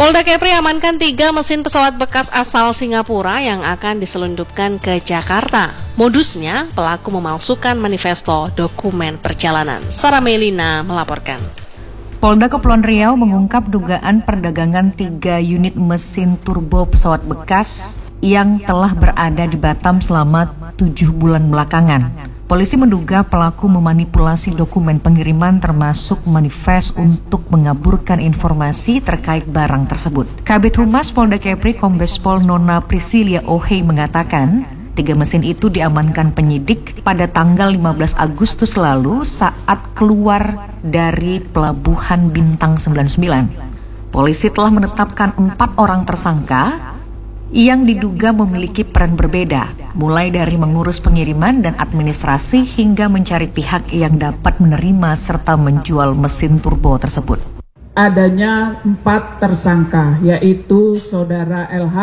Polda Kepri amankan 3 mesin pesawat bekas asal Singapura yang akan diselundupkan ke Jakarta. Modusnya, pelaku memalsukan manifesto dokumen perjalanan. Sarah Melina melaporkan. Polda Kepulauan Riau mengungkap dugaan perdagangan 3 unit mesin turbo pesawat bekas yang telah berada di Batam selama 7 bulan belakangan. Polisi menduga pelaku memanipulasi dokumen pengiriman termasuk manifest untuk mengaburkan informasi terkait barang tersebut. Kabid Humas Polda Kepri Kombes Pol Nona Priscilia Ohei mengatakan, 3 mesin itu diamankan penyidik pada tanggal 15 Agustus lalu saat keluar dari Pelabuhan Bintang 99. Polisi telah menetapkan 4 orang tersangka yang diduga memiliki peran berbeda, mulai dari mengurus pengiriman dan administrasi hingga mencari pihak yang dapat menerima serta menjual mesin turbo tersebut. Adanya 4 tersangka, yaitu Saudara LH,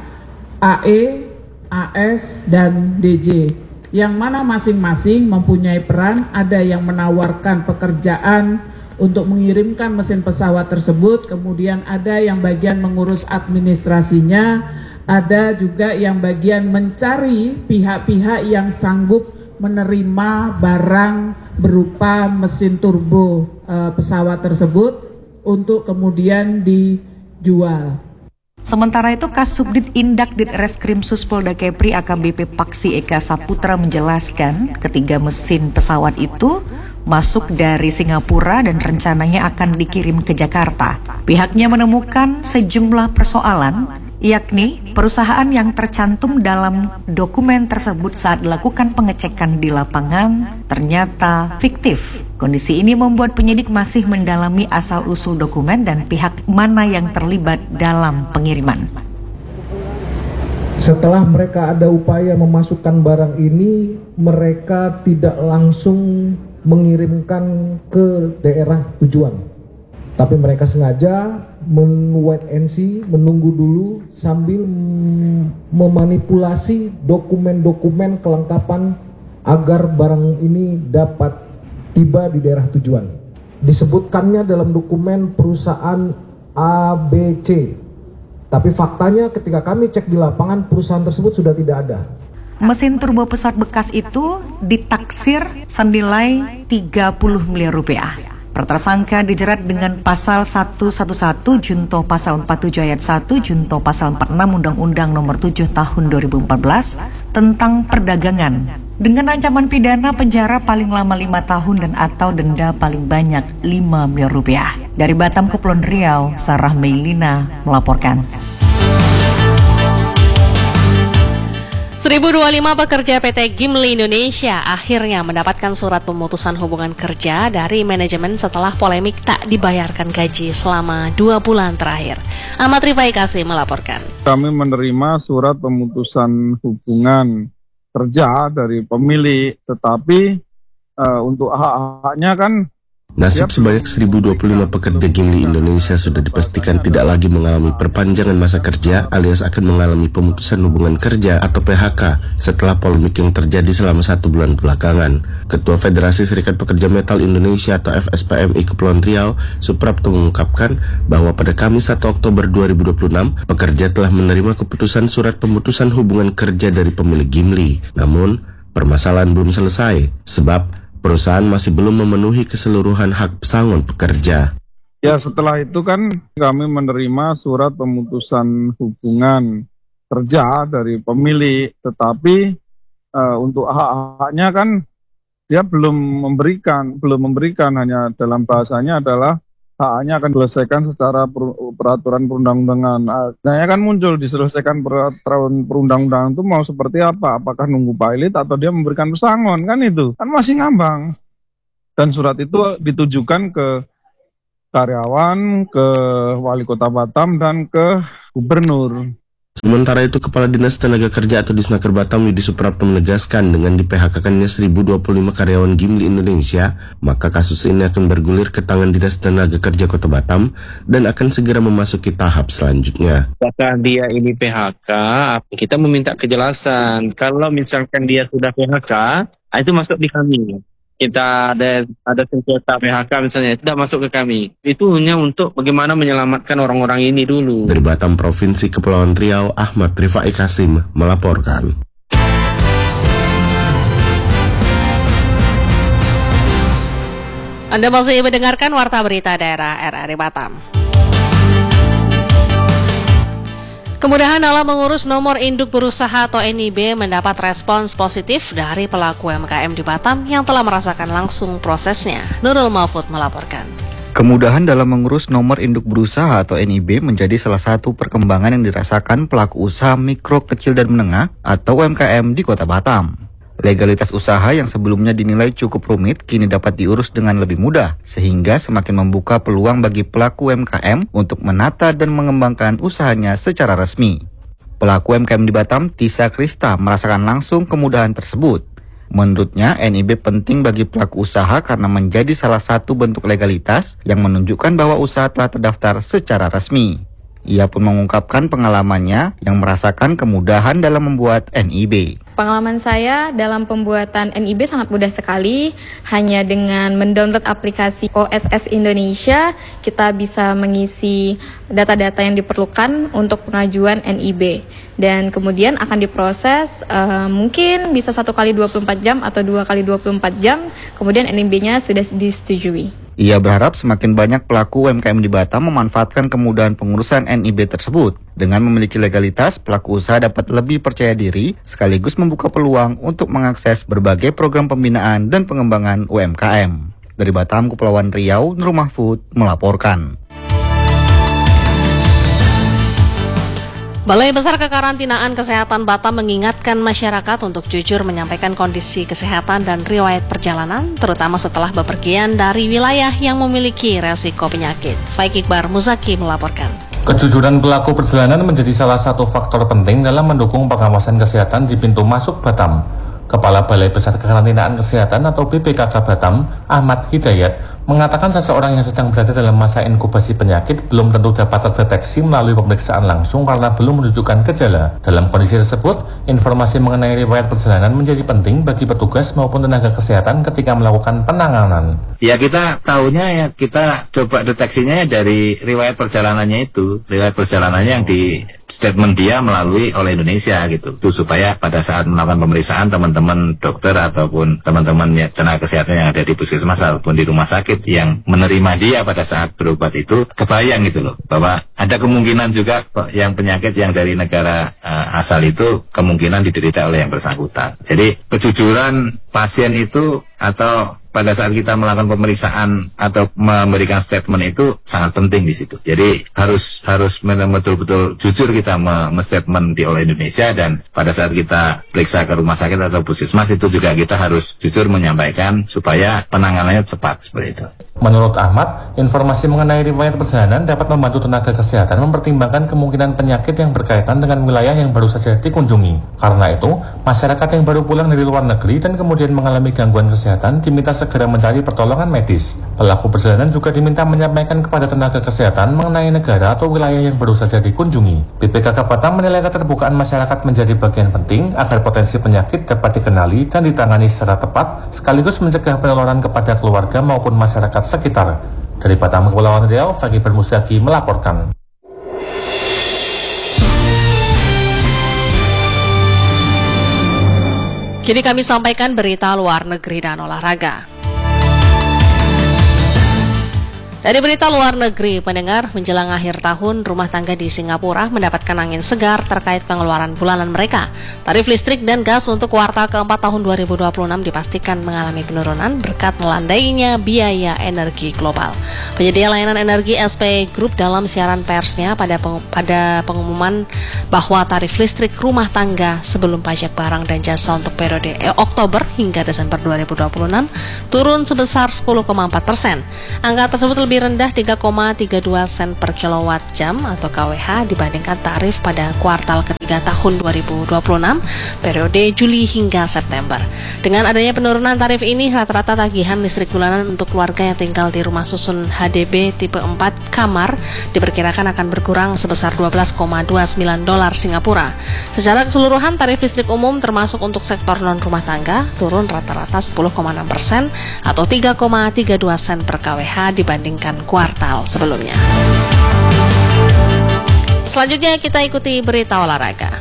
AE, AS, dan DJ, yang mana masing-masing mempunyai peran. Ada yang menawarkan pekerjaan untuk mengirimkan mesin pesawat tersebut, kemudian ada yang bagian mengurus administrasinya, ada juga yang bagian mencari pihak-pihak yang sanggup menerima barang berupa mesin turbo pesawat tersebut untuk kemudian dijual. Sementara itu, Kasubdit Indak Ditreskrim Suspolda Kepri AKBP Paksi Eka Saputra menjelaskan ketiga mesin pesawat itu masuk dari Singapura dan rencananya akan dikirim ke Jakarta. Pihaknya menemukan sejumlah persoalan, yakni perusahaan yang tercantum dalam dokumen tersebut saat dilakukan pengecekan di lapangan ternyata fiktif. Kondisi ini membuat penyidik masih mendalami asal-usul dokumen dan pihak mana yang terlibat dalam pengiriman. Setelah mereka ada upaya memasukkan barang ini, mereka tidak langsung mengirimkan ke daerah tujuan, tapi mereka sengaja wait and see, menunggu dulu sambil memanipulasi dokumen-dokumen kelengkapan agar barang ini dapat tiba di daerah tujuan. Disebutkannya dalam dokumen perusahaan ABC, tapi faktanya ketika kami cek di lapangan perusahaan tersebut sudah tidak ada. Mesin turbo pesawat bekas itu ditaksir senilai 30 miliar rupiah. Tersangka dijerat dengan pasal 111 Junto pasal 47 ayat 1 Junto pasal 46 Undang-Undang Nomor 7 Tahun 2014 tentang perdagangan dengan ancaman pidana penjara paling lama 5 tahun dan atau denda paling banyak 5 miliar rupiah. Dari Batam, Kepulauan Riau, Sarah Melina melaporkan. 1025 pekerja PT Gimli Indonesia akhirnya mendapatkan surat pemutusan hubungan kerja dari manajemen setelah polemik tak dibayarkan gaji selama 2 bulan terakhir. Ahmad Rifai Kasih melaporkan. Kami menerima surat pemutusan hubungan kerja dari pemilik, tetapi untuk hak-haknya kan nasib sebanyak 1025 pekerja Gimli Indonesia sudah dipastikan tidak lagi mengalami perpanjangan masa kerja alias akan mengalami pemutusan hubungan kerja atau PHK setelah polemik yang terjadi selama 1 bulan belakangan. Ketua Federasi Serikat Pekerja Metal Indonesia atau FSPMI Kepulauan Riau, Suprapto mengungkapkan bahwa pada Kamis 1 Oktober 2026, pekerja telah menerima keputusan surat pemutusan hubungan kerja dari pemilik Gimli. Namun, permasalahan belum selesai sebab perusahaan masih belum memenuhi keseluruhan hak pesangon pekerja. Ya, setelah itu kan kami menerima surat pemutusan hubungan kerja dari pemilik, tetapi untuk hak-haknya kan dia belum memberikan, hanya dalam bahasanya adalah hak-haknya akan diselesaikan secara peraturan perundang-undangan. Nah, kan muncul diselesaikan peraturan perundang-undangan itu mau seperti apa? Apakah nunggu pilot atau dia memberikan pesangon? Kan itu, kan masih ngambang. Dan surat itu ditujukan ke karyawan, ke wali kota Batam, dan ke gubernur. Sementara itu, Kepala Dinas Tenaga Kerja atau Disnaker Batam Widi Suprapto menegaskan dengan di-PHK-kannya 1025 karyawan Gimli Indonesia, maka kasus ini akan bergulir ke tangan Dinas Tenaga Kerja Kota Batam dan akan segera memasuki tahap selanjutnya. Apakah dia ini PHK? Kita meminta kejelasan. Kalau misalkan dia sudah PHK, itu masuk di kami. kita ada sengketa PHK misalnya, tidak masuk ke kami. Itu hanya untuk bagaimana menyelamatkan orang-orang ini dulu. Dari Batam, Provinsi Kepulauan Riau, Ahmad Rifai Kasim melaporkan. Anda masih mendengarkan Warta Berita Daerah RRI Batam. Kemudahan dalam mengurus nomor induk berusaha atau NIB mendapat respons positif dari pelaku UMKM di Batam yang telah merasakan langsung prosesnya. Nurul Mahfud melaporkan. Kemudahan dalam mengurus nomor induk berusaha atau NIB menjadi salah satu perkembangan yang dirasakan pelaku usaha mikro, kecil, dan menengah atau UMKM di Kota Batam. Legalitas usaha yang sebelumnya dinilai cukup rumit kini dapat diurus dengan lebih mudah, sehingga semakin membuka peluang bagi pelaku UMKM untuk menata dan mengembangkan usahanya secara resmi. Pelaku UMKM di Batam, Tisa Krista, merasakan langsung kemudahan tersebut. Menurutnya, NIB penting bagi pelaku usaha karena menjadi salah satu bentuk legalitas yang menunjukkan bahwa usaha telah terdaftar secara resmi. Ia pun mengungkapkan pengalamannya yang merasakan kemudahan dalam membuat NIB. Pengalaman saya dalam pembuatan NIB sangat mudah sekali. Hanya dengan mendownload aplikasi OSS Indonesia, kita bisa mengisi data-data yang diperlukan untuk pengajuan NIB. Dan kemudian akan diproses mungkin bisa 1 kali 24 jam atau 2 kali 24 jam, kemudian NIB-nya sudah disetujui. Ia berharap semakin banyak pelaku UMKM di Batam memanfaatkan kemudahan pengurusan NIB tersebut. Dengan memiliki legalitas, pelaku usaha dapat lebih percaya diri sekaligus membuka peluang untuk mengakses berbagai program pembinaan dan pengembangan UMKM. Dari Batam, Kepulauan Riau, Nur Mahfud melaporkan. Balai Besar Kekarantinaan Kesehatan Batam mengingatkan masyarakat untuk jujur menyampaikan kondisi kesehatan dan riwayat perjalanan, terutama setelah bepergian dari wilayah yang memiliki resiko penyakit. Faik Iqbar Muzaki melaporkan. Kejujuran pelaku perjalanan menjadi salah satu faktor penting dalam mendukung pengawasan kesehatan di pintu masuk Batam. Kepala Balai Besar Kekarantinaan Kesehatan atau BPKK Batam, Ahmad Hidayat, mengatakan seseorang yang sedang berada dalam masa inkubasi penyakit belum tentu dapat terdeteksi melalui pemeriksaan langsung karena belum menunjukkan gejala. Dalam kondisi tersebut, informasi mengenai riwayat perjalanan menjadi penting bagi petugas maupun tenaga kesehatan ketika melakukan penanganan. Ya kita tahunya ya kita coba deteksinya dari riwayat perjalanannya itu. Riwayat perjalanannya yang di statement dia melalui oleh Indonesia gitu. Itu supaya pada saat melakukan pemeriksaan teman-teman dokter ataupun teman-teman tenaga kesehatan yang ada di puskesmas ataupun di rumah sakit yang menerima dia pada saat berobat itu kebayang gitu loh bahwa ada kemungkinan juga yang penyakit yang dari negara asal itu kemungkinan diderita oleh yang bersangkutan. Jadi kejujuran pasien itu atau pada saat kita melakukan pemeriksaan atau memberikan statement itu sangat penting di situ. Jadi harus betul-betul jujur kita statement di oleh Indonesia, dan pada saat kita periksa ke rumah sakit atau puskesmas itu juga kita harus jujur menyampaikan supaya penanganannya tepat seperti itu. Menurut Ahmad, informasi mengenai riwayat perjalanan dapat membantu tenaga kesehatan mempertimbangkan kemungkinan penyakit yang berkaitan dengan wilayah yang baru saja dikunjungi. Karena itu, masyarakat yang baru pulang dari luar negeri dan kemudian mengalami gangguan kesehatan diminta segera mencari pertolongan medis. Pelaku perjalanan juga diminta menyampaikan kepada tenaga kesehatan mengenai negara atau wilayah yang baru saja dikunjungi. BPKK Batam menilai keterbukaan masyarakat menjadi bagian penting agar potensi penyakit dapat dikenali dan ditangani secara tepat, sekaligus mencegah penularan kepada keluarga maupun masyarakat sekitar. Dari Batam, Kepulauan Riau, Faik Iqbar Muzaki melaporkan. Kini kami sampaikan berita luar negeri dan olahraga. Dari berita luar negeri, pendengar, menjelang akhir tahun, rumah tangga di Singapura mendapatkan angin segar terkait pengeluaran bulanan mereka. Tarif listrik dan gas untuk kuartal keempat tahun 2026 dipastikan mengalami penurunan berkat melandainya biaya energi global. Penyedia layanan energi SP Group dalam siaran persnya pada pengumuman bahwa tarif listrik rumah tangga sebelum pajak barang dan jasa untuk periode Oktober hingga Desember 2026 turun sebesar 10,4%. Angka tersebut lebih lebih rendah 3,32 sen per kilowatt jam atau KWH dibandingkan tarif pada kuartal ketiga tahun 2026 periode Juli hingga September. Dengan adanya penurunan tarif ini, rata-rata tagihan listrik bulanan untuk keluarga yang tinggal di rumah susun HDB tipe 4 kamar diperkirakan akan berkurang sebesar $12,29 Singapura. Secara keseluruhan, tarif listrik umum termasuk untuk sektor non-rumah tangga turun rata-rata 10,6% atau 3,32 sen per KWH dibandingkan kuartal sebelumnya. Selanjutnya kita ikuti berita olahraga.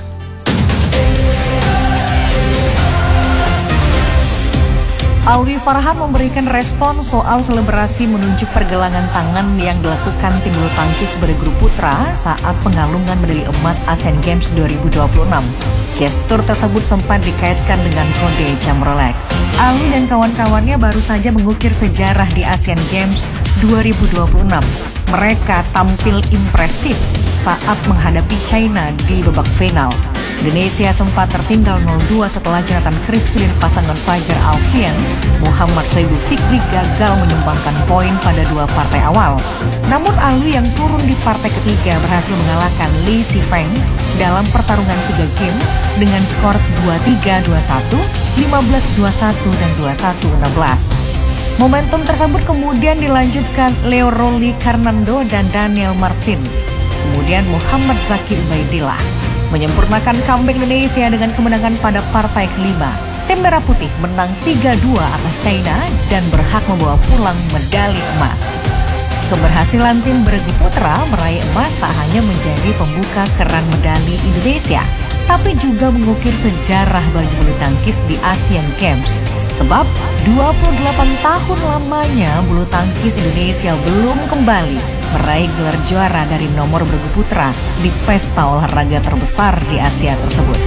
Alwi Farhan memberikan respon soal selebrasi menunjuk pergelangan tangan yang dilakukan tim bulu tangkis bergrup putra saat pengalungan medali emas Asian Games 2026. Gestur tersebut sempat dikaitkan dengan kode jam Rolex. Alwi dan kawan-kawannya baru saja mengukir sejarah di Asian Games 2026. Mereka tampil impresif saat menghadapi China di babak final. Indonesia sempat tertinggal 0-2 setelah Jonathan Christine pasangan Fajar Alfian Muhammad Sohibul Fikri gagal menyumbangkan poin pada dua partai awal. Namun Alwi yang turun di partai ketiga berhasil mengalahkan Lee Si-feng dalam pertarungan 3 game dengan skor 2-3, 2-1, 15-21, dan 21-16. Momentum tersebut kemudian dilanjutkan Leo Rolly Karnando dan Daniel Martin. Kemudian Muhammad Zaki Ubaidillah menyempurnakan comeback Indonesia dengan kemenangan pada partai kelima. Tim Merah Putih menang 3-2 atas China dan berhak membawa pulang medali emas. Keberhasilan tim bergu putra meraih emas tak hanya menjadi pembuka keran medali Indonesia, tapi juga mengukir sejarah bagi bulu tangkis di Asian Games. Sebab 28 tahun lamanya bulu tangkis Indonesia belum kembali meraih gelar juara dari nomor bergu putra di pesta olahraga terbesar di Asia tersebut.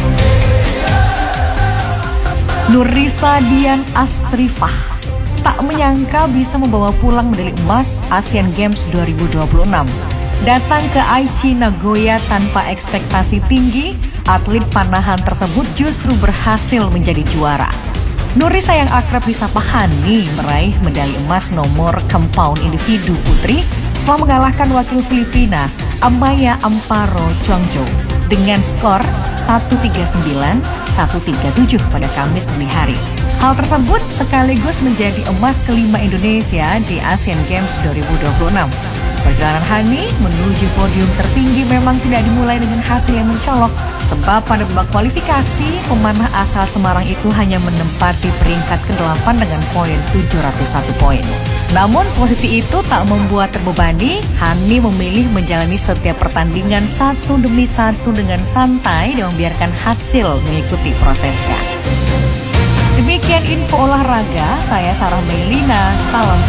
Nurisa Dian Asrifah tak menyangka bisa membawa pulang medali emas Asian Games 2026. Datang ke Aichi Nagoya tanpa ekspektasi tinggi, atlet panahan tersebut justru berhasil menjadi juara. Nurisa yang akrab disapa Hani meraih medali emas nomor compound individu putri setelah mengalahkan wakil Filipina Amaya Amparo Chuangzhou dengan skor 1-3-9, 1-3-7 pada Kamis dini hari. Hal tersebut sekaligus menjadi emas kelima Indonesia di Asian Games 2026. Perjalanan Hani menuju podium tertinggi memang tidak dimulai dengan hasil yang mencolok, sebab pada babak kualifikasi, pemanah asal Semarang itu hanya menempati peringkat ke-8 dengan poin 701 poin. Namun posisi itu tak membuat terbebani, Hani memilih menjalani setiap pertandingan satu demi satu dengan santai dan membiarkan hasil mengikuti prosesnya. Demikian info olahraga, saya Sarah Melina, salam